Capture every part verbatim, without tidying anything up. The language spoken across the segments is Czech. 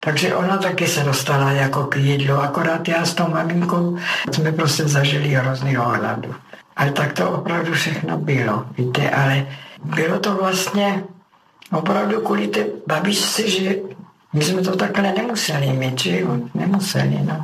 Takže ona taky se dostala jako k jídlu, akorát já s tou maminkou jsme prostě zažili hrozného hladu. Ale tak to opravdu všechno bylo, víte, ale bylo to vlastně opravdu kvůli té babičce, že my jsme to takhle nemuseli mít, že jo, nemuseli, no.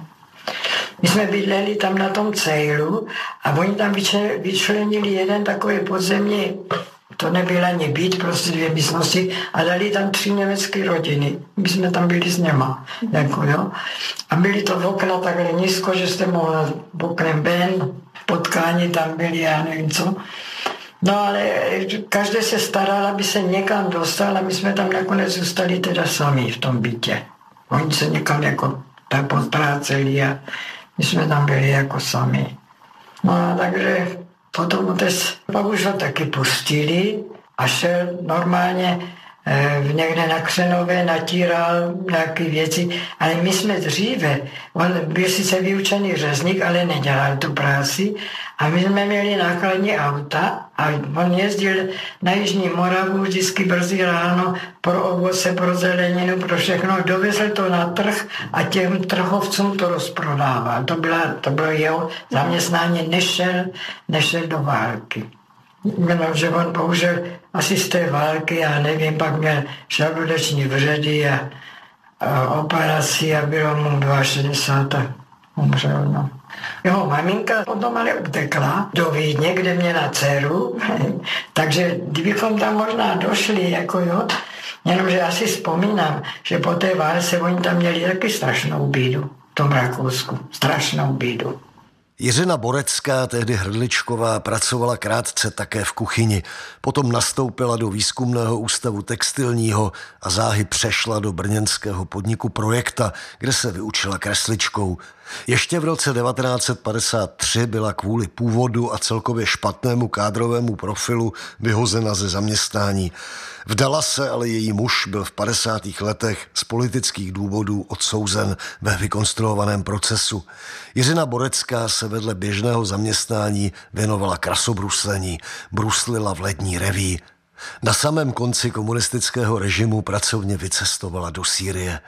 My jsme bydleli tam na tom Cejlu a oni tam vyčlenili jeden takový podzemní, to nebyl ani byt, prostě dvě místnosti a dali tam tři německé rodiny. My jsme tam byli s něma, jako jo. A byly to okna takhle nízko, že jste mohla oknem ven, potkání tam byly, já nevím co. No ale každý se staral, aby se někam dostal a my jsme tam nakonec zůstali teda sami v tom bytě. Oni se někam jako tak podpráceli a my jsme tam byli jako sami. No a takže potom otec pak už ho taky pustili a šel normálně v někde na Křenově, natíral nějaké věci, ale my jsme dříve, on byl sice vyučený řezník, ale nedělal tu práci a my jsme měli nákladní auta a on jezdil na Jižní Moravu vždycky brzy ráno pro ovoce, pro zeleninu, pro všechno, dovezl to na trh a těm trhovcům to rozprodával. To, byla, to bylo jeho zaměstnání, nešel, nešel do války. Jenomže on bohužel asi z té války, já nevím, pak měl žaludeční vředy a, a operaci a bylo mu šedesát dva a umřel, no. Jeho maminka potom ale utekla do Vídně, kde měla dceru, takže kdybychom tam možná došli, jako jo, jenomže já si vzpomínám, že po té válce oni tam měli taky strašnou bídu v tom Rakousku, strašnou bídu. Jiřina Borecká, tehdy Hrdličková, pracovala krátce také v kuchyni. Potom nastoupila do výzkumného ústavu textilního a záhy přešla do brněnského podniku Projekta, kde se vyučila kresličkou. Ještě v roce devatenáct set padesát tři byla kvůli původu a celkově špatnému kádrovému profilu vyhozena ze zaměstnání. Vdala se, ale její muž byl v padesátých letech z politických důvodů odsouzen ve vykonstruovaném procesu. Jiřina Borecká se vedle běžného zaměstnání věnovala krasobruslení, bruslila v Lední reví. Na samém konci komunistického režimu pracovně vycestovala do Sýrie.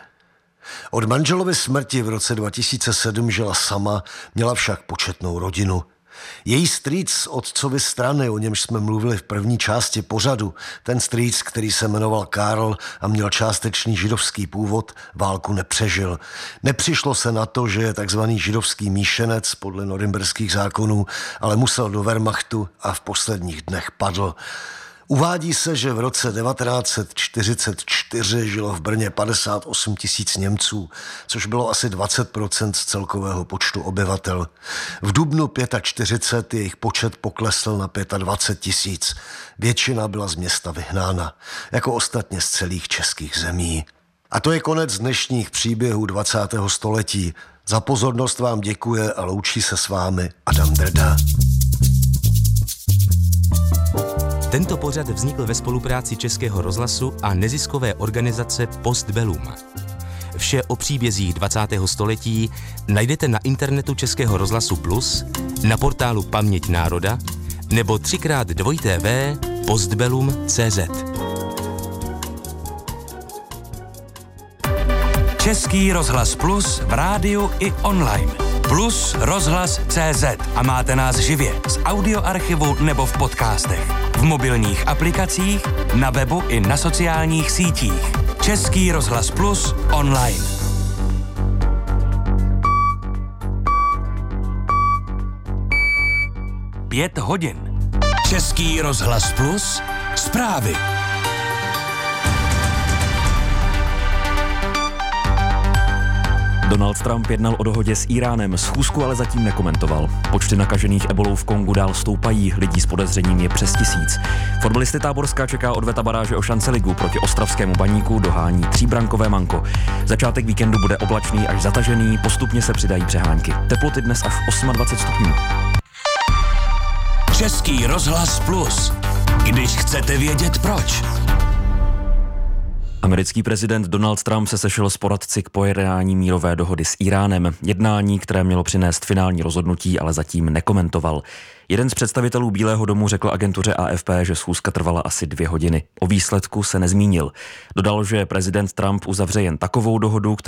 Od manželovy smrti v roce dva tisíce sedm žila sama, měla však početnou rodinu. Její strýc z otcovy strany, o němž jsme mluvili v první části pořadu, ten strýc, který se jmenoval Karl a měl částečný židovský původ, válku nepřežil. Nepřišlo se na to, že je takzvaný židovský míšenec podle norimberských zákonů, ale musel do Wehrmachtu a v posledních dnech padl. Uvádí se, že v roce devatenáct set čtyřicet čtyři žilo v Brně padesát osm tisíc Němců, což bylo asi dvacet procent z celkového počtu obyvatel. V dubnu čtyřicet pět jejich počet poklesl na dvacet pět tisíc. Většina byla z města vyhnána, jako ostatně z celých českých zemí. A to je konec dnešních příběhů dvacátého století. Za pozornost vám děkuje a loučí se s vámi Adam Drda. Tento pořad vznikl ve spolupráci Českého rozhlasu a neziskové organizace Postbellum. Vše o příbězích dvacátého století najdete na internetu Českého rozhlasu Plus, na portálu Paměť národa nebo třikrát dvojité vé postbellum tečka cé zet. Český rozhlas Plus v rádiu i online. Plus rozhlas tečka cé zet a máte nás živě z audioarchivu nebo v podcastech, v mobilních aplikacích, na webu i na sociálních sítích. Český rozhlas Plus online. Pět hodin. Český rozhlas Plus zprávy. Donald Trump jednal o dohodě s Íránem, schůzku ale zatím nekomentoval. Počty nakažených ebolou v Kongu dál stoupají, lidí s podezřením je přes tisíc. Fotbalisty Táborská čeká odveta baráže o šance ligu, proti ostravskému Baníku dohání tříbrankové manko. Začátek víkendu bude oblačný až zatažený, postupně se přidají přehánky. Teploty dnes až dvacet osm stupňů. Český rozhlas Plus. Když chcete vědět proč. Americký prezident Donald Trump se sešel s poradci k pojednání mírové dohody s Íránem. Jednání, které mělo přinést finální rozhodnutí, ale zatím nekomentoval. Jeden z představitelů Bílého domu řekl agentuře A F P, že schůzka trvala asi dvě hodiny. O výsledku se nezmínil. Dodal, že prezident Trump uzavře jen takovou dohodu,